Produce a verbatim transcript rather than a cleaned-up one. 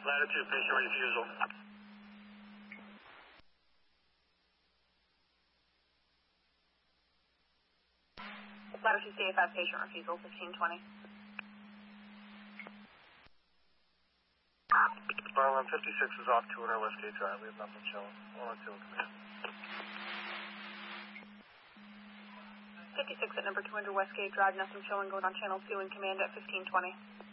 Latitude, patient refusal. Latitude C A five, patient refusal, fifteen twenty. Barlow fifty-six is off two hundred Westgate Drive. We have nothing showing. one oh two command. fifty-six at number two hundred Westgate Drive, nothing showing, going on channel two in command at fifteen twenty.